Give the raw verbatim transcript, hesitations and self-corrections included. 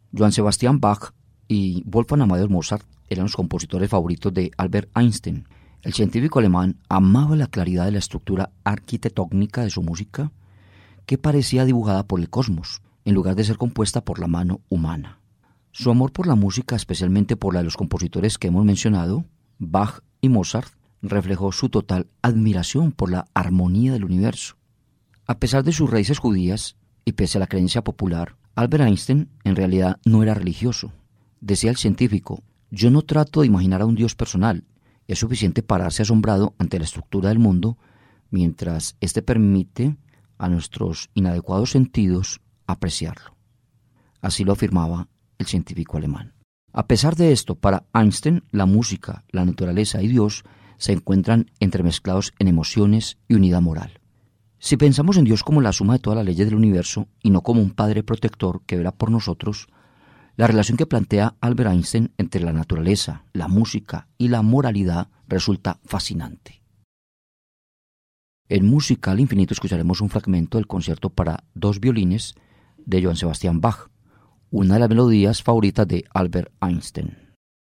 Johann Sebastian Bach y Wolfgang Amadeus Mozart eran los compositores favoritos de Albert Einstein. El científico alemán amaba la claridad de la estructura arquitectónica de su música, que parecía dibujada por el cosmos, en lugar de ser compuesta por la mano humana. Su amor por la música, especialmente por la de los compositores que hemos mencionado, Bach y Mozart, reflejó su total admiración por la armonía del universo. A pesar de sus raíces judías y pese a la creencia popular, Albert Einstein en realidad no era religioso. Decía el científico: yo no trato de imaginar a un Dios personal, es suficiente pararse asombrado ante la estructura del mundo, mientras éste permite a nuestros inadecuados sentidos apreciarlo. Así lo afirmaba el científico alemán. A pesar de esto, para Einstein, la música, la naturaleza y Dios se encuentran entremezclados en emociones y unidad moral. Si pensamos en Dios como la suma de todas las leyes del universo y no como un padre protector que vela por nosotros, la relación que plantea Albert Einstein entre la naturaleza, la música y la moralidad resulta fascinante. En Música al Infinito escucharemos un fragmento del concierto para dos violines de Johann Sebastian Bach, una de las melodías favoritas de Albert Einstein.